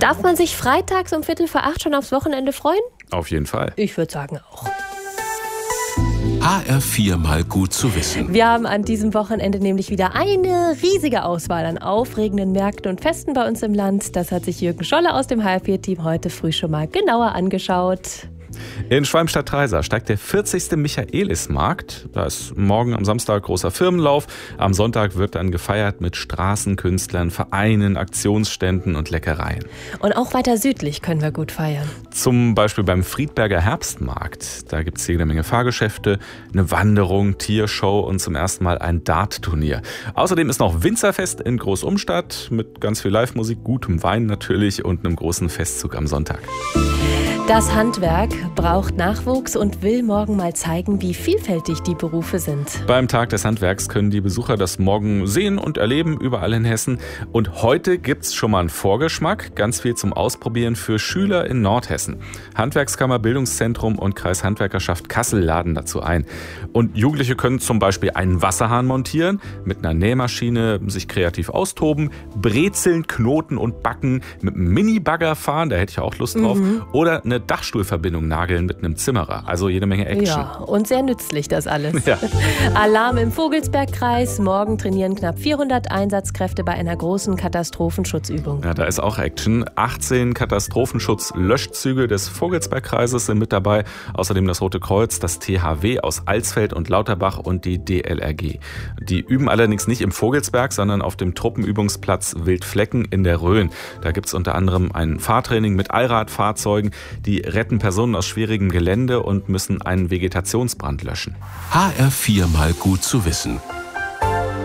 Darf man sich freitags um 7:45 schon aufs Wochenende freuen? Auf jeden Fall. Ich würde sagen auch. HR4 mal gut zu wissen. Wir haben an diesem Wochenende nämlich wieder eine riesige Auswahl an aufregenden Märkten und Festen bei uns im Land. Das hat sich Jürgen Scholle aus dem HR4-Team heute früh schon mal genauer angeschaut. In Schwalmstadt-Treisa steigt der 40. Michaelismarkt. Da ist morgen am Samstag großer Firmenlauf. Am Sonntag wird dann gefeiert mit Straßenkünstlern, Vereinen, Aktionsständen und Leckereien. Und auch weiter südlich können wir gut feiern. Zum Beispiel beim Friedberger Herbstmarkt. Da gibt es jede Menge Fahrgeschäfte, eine Wanderung, Tiershow und zum ersten Mal ein Dart-Turnier. Außerdem ist noch Winzerfest in Großumstadt mit ganz viel Live-Musik, gutem Wein natürlich und einem großen Festzug am Sonntag. Das Handwerk braucht Nachwuchs und will morgen mal zeigen, wie vielfältig die Berufe sind. Beim Tag des Handwerks können die Besucher das morgen sehen und erleben, überall in Hessen. Und heute gibt's schon mal einen Vorgeschmack, ganz viel zum Ausprobieren für Schüler in Nordhessen. Handwerkskammer, Bildungszentrum und Kreishandwerkerschaft Kassel laden dazu ein. Und Jugendliche können zum Beispiel einen Wasserhahn montieren, mit einer Nähmaschine sich kreativ austoben, brezeln, knoten und backen, mit einem Mini-Bagger fahren, da hätte ich auch Lust drauf, oder eine Dachstuhlverbindung nageln mit einem Zimmerer. Also jede Menge Action. Ja, und sehr nützlich das alles. Ja. Alarm im Vogelsbergkreis. Morgen trainieren knapp 400 Einsatzkräfte bei einer großen Katastrophenschutzübung. Ja, da ist auch Action. 18 Katastrophenschutz-Löschzüge des Vogelsbergkreises sind mit dabei. Außerdem das Rote Kreuz, das THW aus Alsfeld und Lauterbach und die DLRG. Die üben allerdings nicht im Vogelsberg, sondern auf dem Truppenübungsplatz Wildflecken in der Rhön. Da gibt es unter anderem ein Fahrtraining mit Allradfahrzeugen. Die retten Personen aus schwierigem Gelände und müssen einen Vegetationsbrand löschen. HR4 mal gut zu wissen.